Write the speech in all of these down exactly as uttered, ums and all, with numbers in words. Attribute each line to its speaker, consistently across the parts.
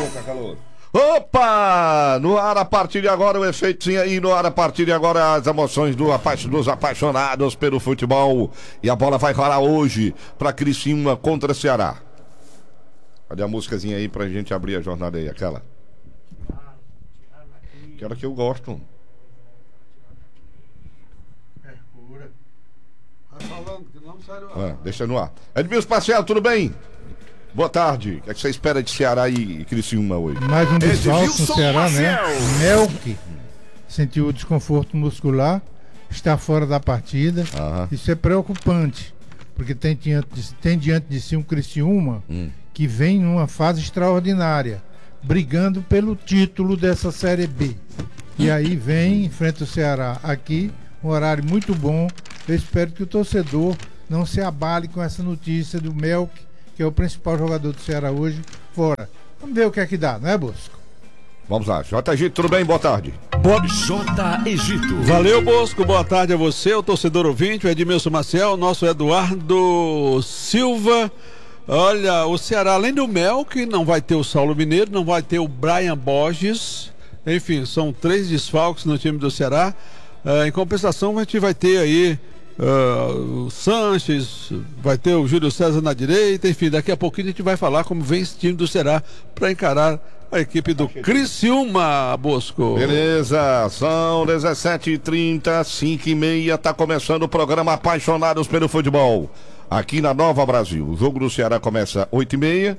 Speaker 1: boca, calor. Opa! No ar a partir de agora, o efeitinho aí, no ar a partir de agora, as emoções do apa- dos apaixonados pelo futebol. E a bola vai rolar hoje pra Criciúma contra Ceará. Cadê a músicazinha aí pra gente abrir a jornada aí, aquela? Aquela que eu gosto.
Speaker 2: Mercúrio. Vai falando, que não sai do ar.
Speaker 1: Ah, deixa no ar. Edmilson Parcelo, tudo bem? Boa tarde. O que é que você espera de Ceará e Criciúma hoje?
Speaker 3: Mais um desfalque no
Speaker 1: Edmilson
Speaker 3: Ceará, né?
Speaker 1: Marcel.
Speaker 3: Melk sentiu desconforto muscular, está fora da partida.
Speaker 1: Aham.
Speaker 3: Isso é preocupante, porque tem diante de, tem diante de si um Criciúma
Speaker 1: Hum.
Speaker 3: que vem numa fase extraordinária, brigando pelo título dessa Série B. E aí vem, enfrenta o Ceará aqui, um horário muito bom. Eu espero que o torcedor não se abale com essa notícia do Melk, que é o principal jogador do Ceará hoje, fora. Vamos ver o que é que dá, não é, Bosco?
Speaker 1: Vamos lá. J. Egito, tudo bem? Boa tarde.
Speaker 4: J. Egito.
Speaker 5: Valeu, Bosco. Boa tarde a você, o torcedor ouvinte, o Edmilson Marcel, nosso Eduardo Silva. Olha, o Ceará, além do Melk, não vai ter o Saulo Mineiro, não vai ter o Brian Borges. Enfim, são três desfalques no time do Ceará. Uh, em compensação, a gente vai ter aí uh, o Sanches, vai ter o Júlio César na direita. Enfim, daqui a pouquinho a gente vai falar como vem esse time do Ceará para encarar a equipe do Criciúma, Bosco.
Speaker 1: Beleza, são dezessete e trinta, cinco e meia, tá começando o programa Apaixonados pelo Futebol, aqui na Nova Brasil. O jogo do Ceará começa oito e meia.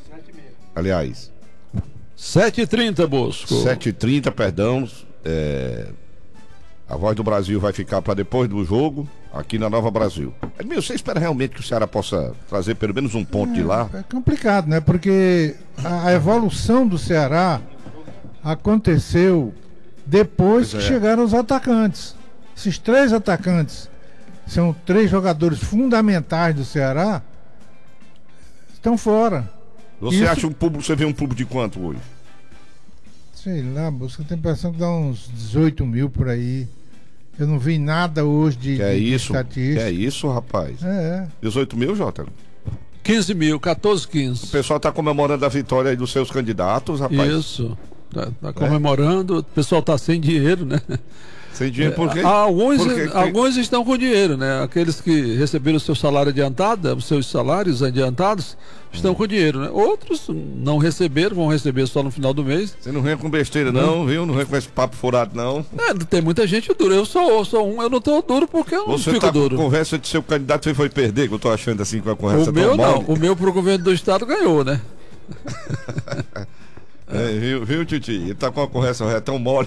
Speaker 1: Aliás,
Speaker 5: sete e trinta, Bosco.
Speaker 1: sete e trinta, perdão. É... A Voz do Brasil vai ficar para depois do jogo, aqui na Nova Brasil. Edmilson, você espera realmente que o Ceará possa trazer pelo menos um ponto
Speaker 3: é,
Speaker 1: de lá?
Speaker 3: É complicado, né? Porque a, a evolução do Ceará aconteceu depois
Speaker 1: Pois
Speaker 3: que
Speaker 1: é.
Speaker 3: chegaram os atacantes. Esses três atacantes são três jogadores fundamentais do Ceará, estão fora.
Speaker 1: Você
Speaker 3: Isso-
Speaker 1: acha um público, você vê um público de quanto hoje?
Speaker 3: Sei lá, Busca, tem a impressão que dá uns dezoito mil por aí. Eu não vi nada hoje de,
Speaker 1: Que é
Speaker 3: de, de
Speaker 1: isso? Que
Speaker 3: estatística.
Speaker 1: é isso, rapaz?
Speaker 3: É,
Speaker 1: dezoito mil, Jota?
Speaker 5: quinze mil, quatorze,
Speaker 1: O
Speaker 5: quinze.
Speaker 1: pessoal tá comemorando a vitória aí dos seus candidatos, rapaz.
Speaker 5: Isso. Tá, tá comemorando, o pessoal tá sem dinheiro, né?
Speaker 1: Sem dinheiro, por quê?
Speaker 5: Alguns,
Speaker 1: Porque tem-
Speaker 5: alguns estão com dinheiro, né? Aqueles que receberam o seu salário adiantado, os seus salários adiantados, estão com dinheiro, né? Outros não receberam, vão receber só no final do mês.
Speaker 1: Você não vem com besteira, não, viu? Não vem com esse papo furado, não.
Speaker 5: É, tem muita gente dura. Eu sou, eu sou um, eu não tô duro porque eu não
Speaker 1: Você
Speaker 5: fico
Speaker 1: tá
Speaker 5: duro.
Speaker 1: com conversa de seu candidato, você foi perder, que eu tô achando assim com a conversa
Speaker 5: O meu
Speaker 1: tão
Speaker 5: não,
Speaker 1: mole.
Speaker 5: o meu pro governo do estado ganhou, né?
Speaker 1: É, viu, viu, Titi? Ele tá com a conversa é tão mole.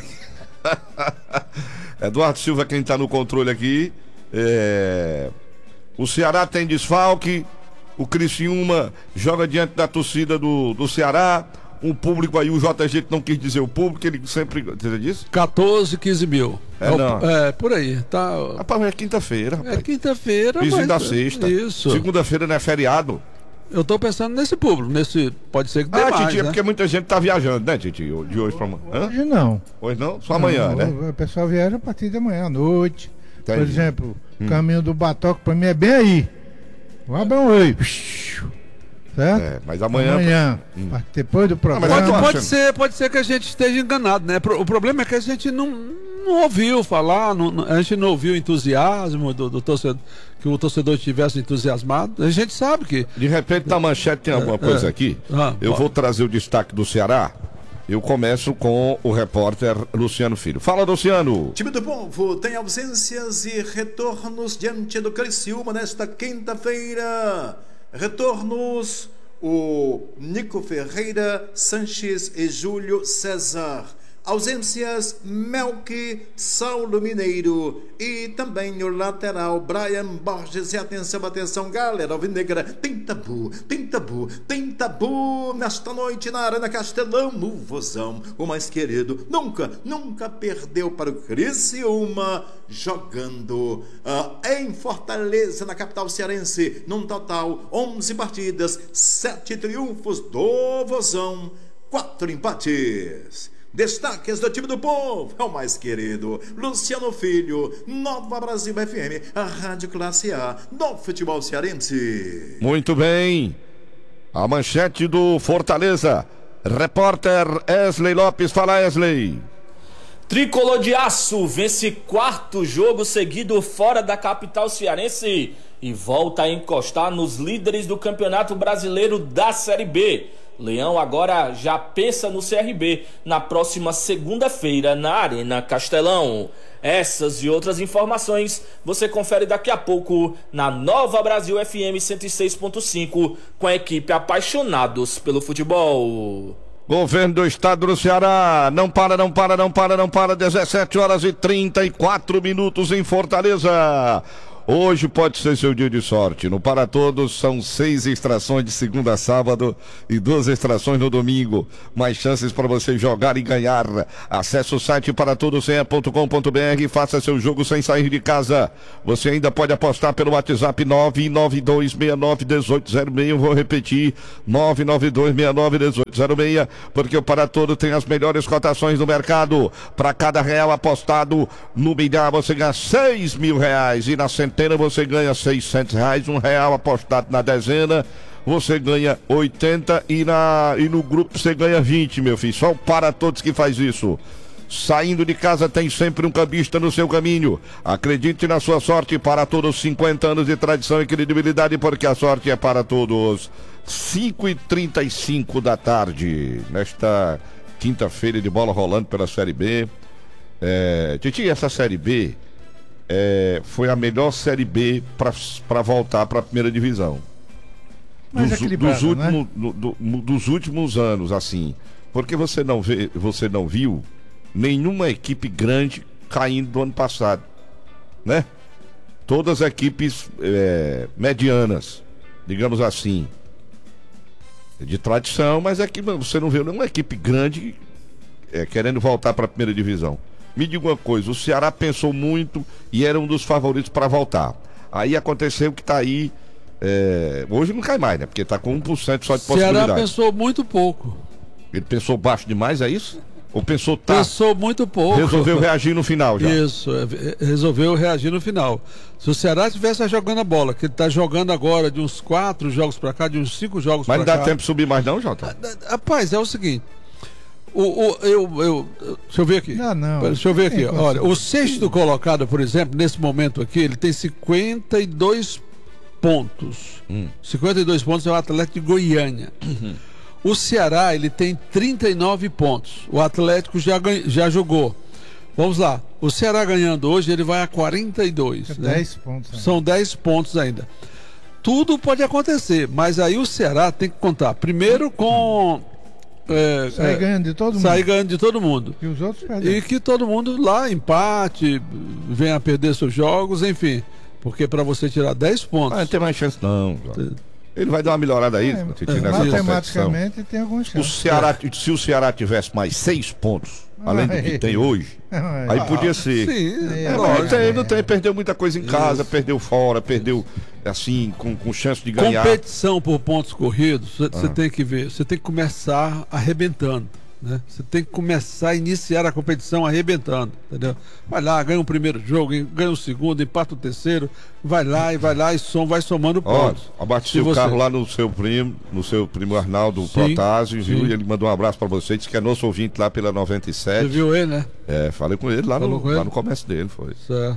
Speaker 1: Eduardo Silva, quem tá no controle aqui. É... O Ceará tem desfalque. O Criciúma joga diante da torcida do, do Ceará. Um público aí, o J G não quis dizer o público, ele sempre. Você disse?
Speaker 5: quatorze, quinze mil.
Speaker 1: É,
Speaker 5: o-
Speaker 1: não.
Speaker 5: é, por aí. Tá,
Speaker 1: Rapaz, é quinta-feira, rapaz.
Speaker 5: é quinta-feira.
Speaker 1: Piso
Speaker 5: mas-
Speaker 1: da sexta.
Speaker 5: Isso.
Speaker 1: Segunda-feira não é feriado.
Speaker 5: Eu tô pensando nesse público, nesse. Pode ser que dê
Speaker 1: Ah,
Speaker 5: mais,
Speaker 1: Titi, é
Speaker 5: né?
Speaker 1: porque muita gente tá viajando, né, Titi? De hoje pra amanhã. Hã?
Speaker 3: hoje não.
Speaker 1: Hoje não? Só amanhã,
Speaker 3: Não,
Speaker 1: né?
Speaker 3: O pessoal viaja a partir da manhã, à noite. Por
Speaker 1: Entendi.
Speaker 3: exemplo, o caminho do Batoque pra mim é bem aí. O Abrão Rei. Certo?
Speaker 1: É, mas amanhã.
Speaker 3: Amanhã, depois do
Speaker 1: mas
Speaker 3: programa.
Speaker 1: eu
Speaker 5: Pode,
Speaker 1: tô
Speaker 5: pode
Speaker 1: achando.
Speaker 5: ser, pode ser que a gente esteja enganado, né? Pro- O problema é que a gente não, não ouviu falar, não- não- a gente não ouviu o entusiasmo do, do torcedor, que o torcedor estivesse entusiasmado. A gente sabe que.
Speaker 1: De repente na manchete tem alguma coisa
Speaker 5: é.
Speaker 1: aqui.
Speaker 5: Ah,
Speaker 1: Eu
Speaker 5: pode.
Speaker 1: vou trazer o destaque do Ceará. Eu começo com o repórter Luciano Filho. Fala, Luciano.
Speaker 4: Time do Povo tem ausências e retornos diante do Criciúma nesta quinta-feira. Retornos: o Nico Ferreira, Sanches e Júlio César. Ausências: Melk, Saulo Mineiro e também o lateral Brian Borges. E atenção, atenção, galera alvinegra, tem tabu, tem tabu, tem tabu nesta noite na Arena Castelão. O Vozão, o mais querido, nunca, nunca perdeu para o Criciúma, jogando ah, em Fortaleza, na capital cearense, num total onze partidas, sete triunfos do Vozão, quatro empates. Destaques do time do povo, é o mais querido Luciano Filho, Nova Brasil F M, a Rádio Classe A do futebol cearense.
Speaker 1: Muito bem. A manchete do Fortaleza. Repórter Wesley Lopes, fala Wesley.
Speaker 6: Tricolor de Aço vence quarto jogo seguido fora da capital cearense e volta a encostar nos líderes do Campeonato Brasileiro da Série B. Leão agora já pensa no C R B na próxima segunda-feira na Arena Castelão. Essas e outras informações você confere daqui a pouco na Nova Brasil F M cento e seis ponto cinco com a equipe Apaixonados pelo Futebol.
Speaker 1: Governo do Estado do Ceará, não para, não para, não para, não para, dezessete horas e trinta e quatro minutos em Fortaleza. Hoje pode ser seu dia de sorte. No Para Todos são seis extrações de segunda a sábado e duas extrações no domingo. Mais chances para você jogar e ganhar. Acesse o site para todos ponto com ponto b r e faça seu jogo sem sair de casa. Você ainda pode apostar pelo WhatsApp nove nove dois seis nove um oito zero seis. Eu vou repetir, nove nove dois seis nove um oito zero seis, porque o Para Todos tem as melhores cotações do mercado. Para cada real apostado no milhar, você ganha seis mil reais. E na centena você ganha seiscentos reais, um real apostado na dezena, você ganha oitenta e, na, e no grupo você ganha vinte, meu filho. Só o Para Todos que faz isso. Saindo de casa tem sempre um cambista no seu caminho. Acredite na sua sorte. Para Todos, cinquenta anos de tradição e credibilidade, porque a sorte é para todos. cinco e trinta e cinco da tarde, nesta quinta-feira de bola rolando pela Série B. É, Titi, essa Série B É, foi a melhor Série B para voltar para a primeira divisão
Speaker 3: Mais
Speaker 1: dos,
Speaker 3: equilibrado,
Speaker 1: dos, últimos,
Speaker 3: né?
Speaker 1: do, do, dos últimos anos, assim, porque você não vê, você não viu nenhuma equipe grande caindo do ano passado, né? Todas as equipes é, medianas, digamos assim, de tradição, mas aqui você não vê nenhuma equipe grande é, querendo voltar para a primeira divisão. Me diga uma coisa, o Ceará pensou muito e era um dos favoritos para voltar. Aí aconteceu que tá aí, é... hoje não cai mais, né? Porque tá com um por cento só de possibilidade.
Speaker 5: O Ceará pensou muito pouco.
Speaker 1: Ele pensou baixo demais, é isso? Ou pensou tá?
Speaker 5: Pensou muito pouco.
Speaker 1: Resolveu reagir no final já.
Speaker 5: Isso, resolveu reagir no final. Se o Ceará estivesse jogando a bola, que ele tá jogando agora de uns quatro jogos para cá, de uns cinco jogos para cá.
Speaker 1: Mas não dá tempo de subir mais não, Jota?
Speaker 5: Rapaz, é o seguinte... O, o, eu, eu, deixa eu ver aqui.
Speaker 3: Não, não.
Speaker 5: Deixa eu ver aqui.
Speaker 3: É,
Speaker 5: Olha, o sexto colocado, por exemplo, nesse momento aqui, ele tem cinquenta e dois pontos. Hum. cinquenta e dois pontos é o Atlético de Goiânia. Uhum. O Ceará, ele tem trinta e nove pontos. O Atlético já, ganha, já jogou. Vamos lá. O Ceará ganhando hoje, ele vai a quarenta e dois.
Speaker 3: É
Speaker 5: né?
Speaker 3: dez pontos. Ainda.
Speaker 5: São dez pontos ainda. Tudo pode acontecer, mas aí o Ceará tem que contar. Primeiro com... É,
Speaker 3: sair
Speaker 5: é,
Speaker 3: ganhando de todo mundo.
Speaker 5: Sair ganhando de todo mundo.
Speaker 3: E os outros perdem.
Speaker 5: E que todo mundo lá empate, venha a perder seus jogos, enfim. Porque para você tirar dez pontos.
Speaker 1: Ah, não tem mais chance não. Ele vai dar uma melhorada aí,
Speaker 3: é,
Speaker 1: Titi, nessa
Speaker 3: matematicamente tem alguma chance.
Speaker 1: O Ceará, se o Ceará tivesse mais seis pontos, além do que tem hoje, aí podia ser.
Speaker 5: Sim,
Speaker 1: é,
Speaker 5: é,
Speaker 1: não tem, não tem, perdeu muita coisa em casa, Isso. perdeu fora, perdeu assim, com, com chance de ganhar.
Speaker 5: Competição por pontos corridos, você ah. tem que ver, você tem que começar arrebentando, né? Você tem que começar a iniciar a competição arrebentando, entendeu? Vai lá, ganha o primeiro jogo, ganha o segundo, empata o terceiro, vai lá e vai lá e som, vai somando pontos.
Speaker 1: Ó, abasteci o você... carro lá no seu primo, no seu primo Arnaldo Protásio, viu? E ele mandou um abraço pra você, disse que é nosso ouvinte lá pela noventa e sete.
Speaker 5: Você viu ele, né?
Speaker 1: É, falei com ele lá, no,
Speaker 5: com ele?
Speaker 1: lá no começo dele, foi.
Speaker 5: Certo.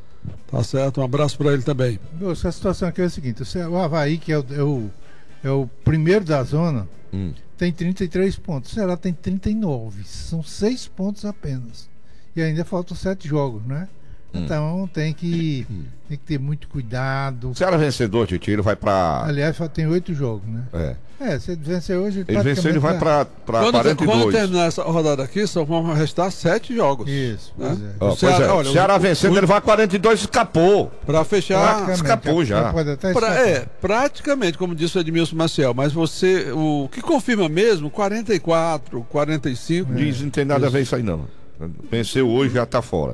Speaker 5: Tá certo, um abraço pra ele também.
Speaker 3: Moço, a situação aqui é a seguinte, o Avaí, que é o, é o, é o primeiro da zona, hum. tem trinta e três pontos, o Ceará tem trinta e nove, são seis pontos apenas. E ainda faltam sete jogos, né? Hum. Então tem que, tem que ter muito cuidado.
Speaker 1: O Ceará vencedor, Titi, ele vai pra...
Speaker 3: Aliás, só tem oito jogos, né?
Speaker 1: É.
Speaker 3: É, se ele vencer hoje...
Speaker 1: Ele venceu, ele vai pra, pra
Speaker 5: quando,
Speaker 1: quarenta e dois.
Speaker 5: Quando terminar essa rodada aqui, só vão restar sete jogos.
Speaker 3: Isso,
Speaker 5: né?
Speaker 3: pois é.
Speaker 1: Oh, o Ceará, é. olha, o Ceará vencendo, o... ele vai a quarenta e dois e escapou.
Speaker 5: Pra fechar...
Speaker 1: Escapou já.
Speaker 3: Pode até
Speaker 5: pra, é, praticamente, como disse o Edmilson Maciel, mas você, o que confirma mesmo, quarenta e quatro, quarenta e cinco...
Speaker 1: É. Diz, não tem nada isso. a ver isso aí não. Venceu hoje, já tá fora.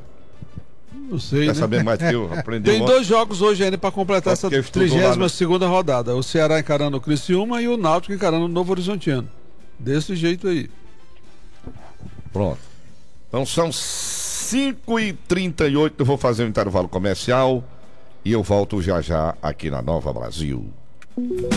Speaker 5: Não sei,
Speaker 1: Quer
Speaker 5: né?
Speaker 1: saber mais que eu aprendi?
Speaker 5: Tem dois jogos hoje ainda para completar essa trigésima segunda
Speaker 1: no...
Speaker 5: rodada. O Ceará encarando o Criciúma e o Náutico encarando o Novo Horizontino. Desse jeito aí.
Speaker 1: Pronto. Então são cinco e trinta e oito. Eu vou fazer um intervalo comercial e eu volto já já aqui na Nova Brasil.